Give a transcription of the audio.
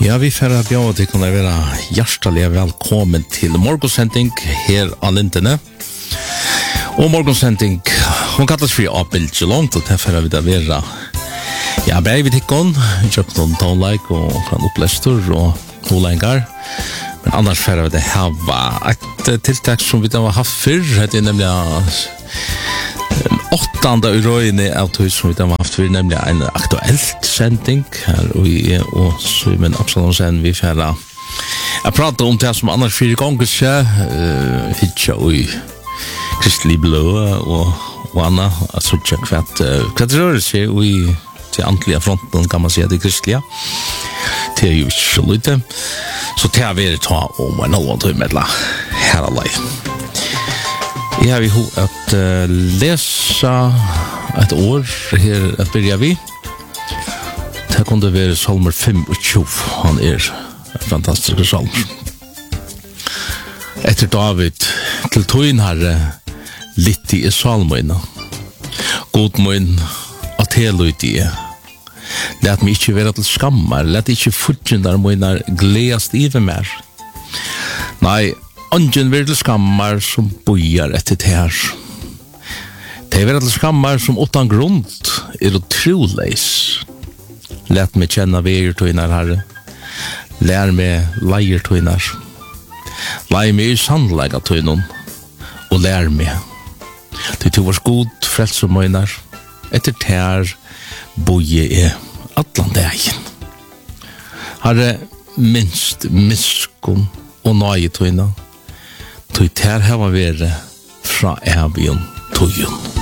Ja, vi får bjøre til å være hjertelig velkommen til morgonsending her av Lintene. Og morgonsending, hun kalles for A-bild så langt, og derfor vi da være bare vi tikkene, kjøpt noen tonelike og fra en opplestor og nolengar. Men annars får vi det her et tiltak som vi da har haft før, det nemlig 8. urøyene av tog som vi da har haft før, nemlig en aktuelt sending her og Simon Absalonsen vi får jeg prater om det som annars 4 ganger skjer hitja og Kristelig Blå og Anna altså hva det rører seg til antlige fronten kan man si det kristelige til jo ikke så lite så til jeg vil ta om en annen tog med her alle jeg har jo at lese et år her at begynner vi det kunne være salmer 25 han en fantastisk salmer etter David til togjen herre litt i salmøyene god møyn at hele ut i let meg ikke være til skammer let ikke fortjender møyne gledast i ved mer nei Ungen vil til skammar som bojar etter det her. Det vil til skammar som utan grunn utroleis. Let meg kjenne veier tøyner, Herre. Lær meg leier tøyner. Lær meg i sannlega tøynon. Og lær meg. Det var god frels og møyner. Etter det her boje er atlan dagen. Herre, minst miskunn og nøye tøyner. Tog ter hava vere fra evion togjun.